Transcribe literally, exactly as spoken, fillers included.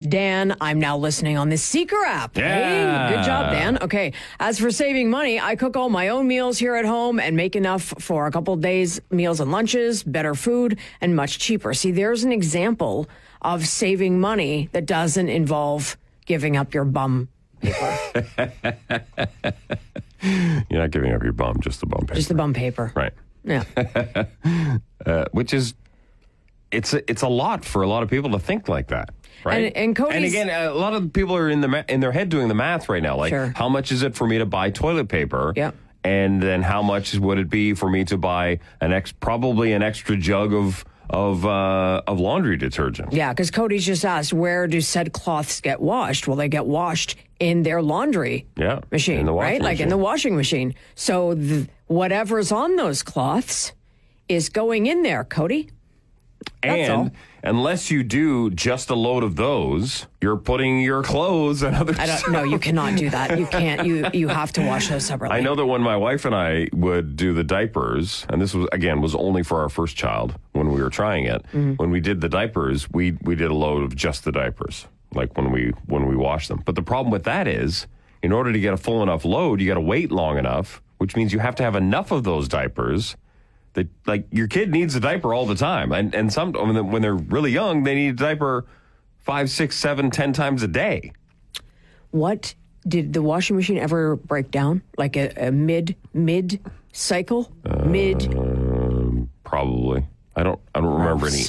Dan. I'm now listening on the Seeker app. Yeah. Hey, good job, Dan. Okay. As for saving money, I cook all my own meals here at home and make enough for a couple days' meals and lunches, better food, and much cheaper. See, there's an example of saving money that doesn't involve giving up your bum paper. You're not giving up your bum, just the bum paper. Just the bum paper. Right. Yeah. uh, which is, it's a, it's a lot for a lot of people to think like that. Right. And, and Cody's... And again, a lot of people are in the ma- in their head doing the math right now. Like, Sure. how much is it for me to buy toilet paper? Yep. And then how much would it be for me to buy an ex probably an extra jug of of uh, of laundry detergent? Yeah, because Cody's just asked, where do said cloths get washed? Well, they get washed in their laundry Yeah, machine, in the washing right? Like machine. in the washing machine. So th- whatever's on those cloths is going in there, Cody. That's and all. unless you do just a load of those, you're putting your clothes and other I don't. stuff. No, you cannot do that. You can't. You you have to wash those separately. I know that when my wife and I would do the diapers, and this was again was only for our first child when we were trying it. Mm-hmm. When we did the diapers, we we did a load of just the diapers, like when we when we washed them. But the problem with that is, in order to get a full enough load, you got to wait long enough, which means you have to have enough of those diapers. That, like, your kid needs a diaper all the time, and and some when they're really young, they need a diaper five, six, seven, ten times a day. What did the washing machine ever break down? Like a, a mid mid cycle, Uh, mid. Um, probably. I don't. I don't remember any